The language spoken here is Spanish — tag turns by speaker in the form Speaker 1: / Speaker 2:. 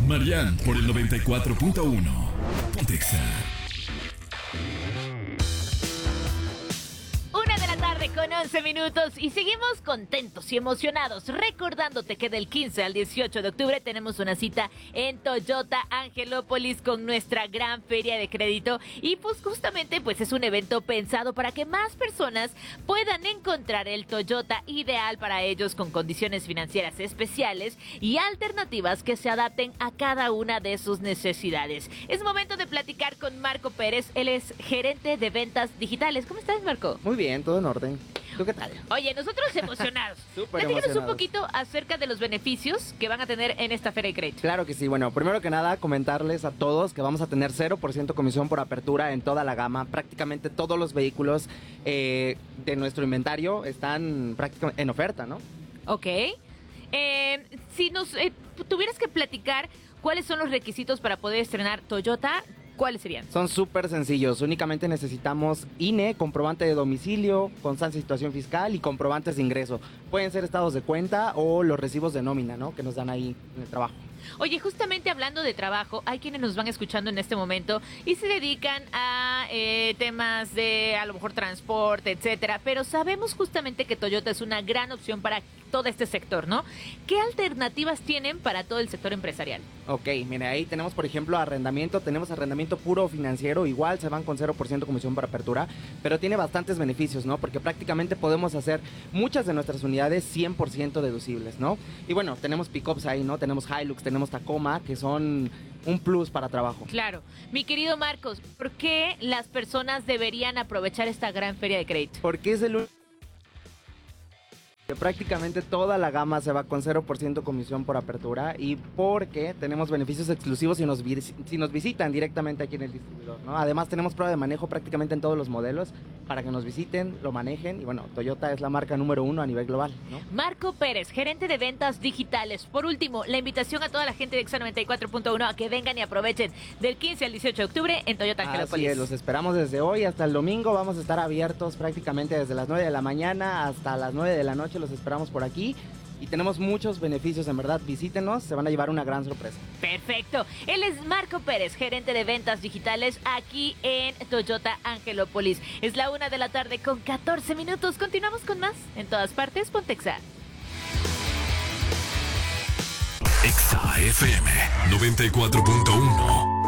Speaker 1: Marian por el 94.1. Pontexa.
Speaker 2: 1:11 y seguimos contentos y emocionados recordándote que del 15 al 18 de octubre tenemos una cita en Toyota Angelópolis con nuestra gran feria de crédito y pues justamente pues es un evento pensado para que más personas puedan encontrar el Toyota ideal para ellos con condiciones financieras especiales y alternativas que se adapten a cada una de sus necesidades. Es momento de platicar con Marco Pérez, él es gerente de ventas digitales. ¿Cómo estás, Marco?
Speaker 3: Muy bien, todo en orden. ¿Tú qué tal?
Speaker 2: Oye, nosotros emocionados.
Speaker 3: Súper
Speaker 2: Platícanos un
Speaker 3: emocionados.
Speaker 2: poquito acerca de los beneficios que van a tener en esta feria de crédito.
Speaker 3: Claro que sí. Bueno, primero que nada, comentarles a todos que vamos a tener 0% comisión por apertura en toda la gama. Prácticamente todos los vehículos de nuestro inventario están prácticamente en oferta, ¿no?
Speaker 2: Ok. Si nos tuvieras que platicar cuáles son los requisitos para poder estrenar Toyota, ¿cuáles serían?
Speaker 3: Son súper sencillos. Únicamente necesitamos INE, comprobante de domicilio, constancia de situación fiscal y comprobantes de ingreso. Pueden ser estados de cuenta o los recibos de nómina, ¿no? Que nos dan ahí en el trabajo.
Speaker 2: Oye, justamente hablando de trabajo, hay quienes nos van escuchando en este momento y se dedican a temas de a lo mejor transporte, etcétera, pero sabemos justamente que Toyota es una gran opción para todo este sector, ¿no? ¿Qué alternativas tienen para todo el sector empresarial?
Speaker 3: Ok, mire, ahí tenemos, por ejemplo, arrendamiento. Tenemos arrendamiento puro financiero. Igual se van con 0% comisión por apertura, pero tiene bastantes beneficios, ¿no? Porque prácticamente podemos hacer muchas de nuestras unidades 100% deducibles, ¿no? Y bueno, tenemos pickups ahí, ¿no? Tenemos Hilux, tenemos Tacoma, que son un plus para trabajo.
Speaker 2: Claro. Mi querido Marcos, ¿por qué las personas deberían aprovechar esta gran feria de crédito?
Speaker 3: Porque es el único que prácticamente toda la gama se va con 0% comisión por apertura y porque tenemos beneficios exclusivos si nos visitan directamente aquí en el distribuidor, ¿no? Además tenemos prueba de manejo prácticamente en todos los modelos para que nos visiten, lo manejen y bueno, Toyota es la marca número 1 a nivel global, ¿no?
Speaker 2: Marco Pérez, gerente de ventas digitales. Por último, la invitación a toda la gente de Exa 94.1 a que vengan y aprovechen del 15 al 18 de octubre en Toyota Angelópolis.
Speaker 3: Así es, los esperamos desde hoy hasta el domingo. Vamos a estar abiertos prácticamente desde las 9 de la mañana hasta las 9 de la noche. Los esperamos por aquí y tenemos muchos beneficios, en verdad. Visítenos, se van a llevar una gran sorpresa.
Speaker 2: Perfecto. Él es Marco Pérez, gerente de ventas digitales aquí en Toyota Angelópolis. Es la 1:14 p.m. Continuamos con más. En todas partes, Pontexa.
Speaker 1: Exa FM 94.1.